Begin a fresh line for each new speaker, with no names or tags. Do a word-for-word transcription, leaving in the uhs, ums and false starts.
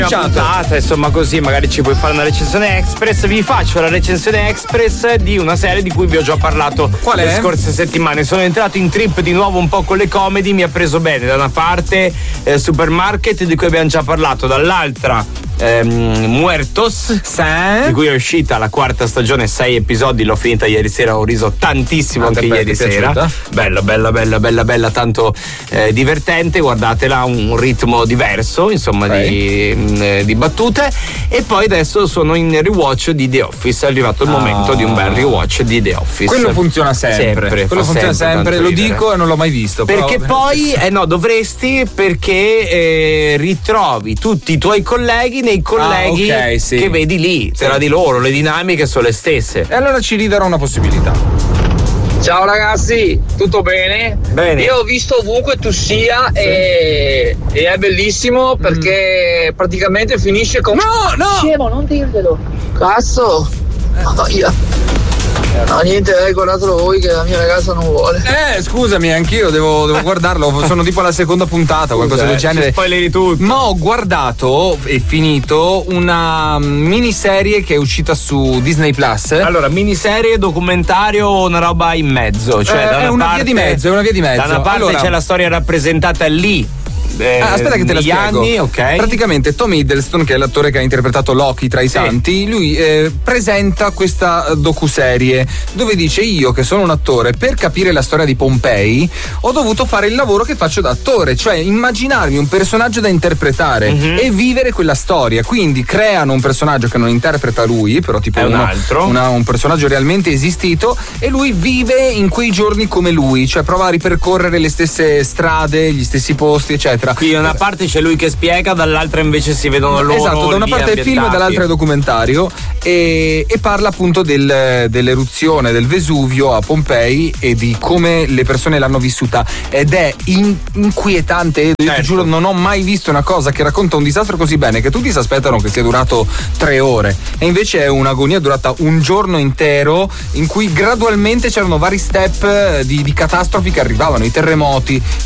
puntata, insomma, così magari ci puoi fare una recensione express. Vi faccio la recensione express di una serie di cui vi ho già parlato
Qual è?
le scorse settimane. Sono entrato in trip di nuovo un po' con le comedy, mi ha preso bene. Da una parte eh, Supermarket, di cui abbiamo già parlato, dall'altra ehm, Muertos, sì. Di cui è uscita la quarta stagione, sei episodi, l'ho finita ieri sera, ho riso tantissimo anche, anche ieri sera. Bella, bella, bella, bella, bella, tanto eh, divertente, guardatela, un ritmo diverso, insomma, okay. di, mh, di battute. E poi adesso sono in rewatch di The Office, è arrivato il ah. momento di un bel rewatch di The Office.
Quello funziona sempre, sempre quello funziona sempre, sempre lo ridere. Dico e non l'ho mai visto.
Perché però... poi, eh no, dovresti, perché eh, ritrovi tutti i tuoi colleghi nei colleghi ah, okay, sì. che vedi lì, sì. Tra di loro, le dinamiche sono le stesse.
E allora ci ridarò una possibilità.
Ciao ragazzi, tutto bene?
Bene.
Io ho visto ovunque tu sia sì. e, e è bellissimo perché mm. praticamente finisce con...
No, no!
Scemo, non dirglielo. Cazzo! No, io... No, niente, hai guardatelo voi che la mia ragazza non vuole.
Eh, scusami, anch'io devo, devo guardarlo. Sono tipo alla seconda puntata, qualcosa del genere.
Spoileri tutto.
Ma ho guardato e finito una miniserie che è uscita su Disney Plus.
Allora, miniserie, documentario o una roba in mezzo? Cioè,
eh,
da una
è una
parte,
via di mezzo, è una via di mezzo.
Da una parte
allora,
c'è la storia rappresentata lì. Eh,
ah, aspetta che te la spiego.
Anni, okay.
Praticamente Tom Hiddleston, che è l'attore che ha interpretato Loki tra i sì. tanti, lui eh, presenta questa docuserie dove dice: io che sono un attore, per capire la storia di Pompei ho dovuto fare il lavoro che faccio da attore, cioè immaginarmi un personaggio da interpretare mm-hmm. e vivere quella storia. Quindi creano un personaggio che non interpreta lui, però tipo
è un
uno,
altro
una, un personaggio realmente esistito, e lui vive in quei giorni come lui, cioè prova a ripercorrere le stesse strade, gli stessi posti, eccetera.
Qui da una parte c'è lui che spiega, dall'altra invece si vedono loro.
Esatto, da una parte è il film e dall'altra è documentario, e, e parla appunto del, dell'eruzione del Vesuvio a Pompei e di come le persone l'hanno vissuta, ed è in, inquietante. Io certo. ti giuro, non ho mai visto una cosa che racconta un disastro così bene, che tutti si aspettano che sia durato tre ore e invece è un'agonia durata un giorno intero, in cui gradualmente c'erano vari step di, di catastrofi che arrivavano, i terremoti,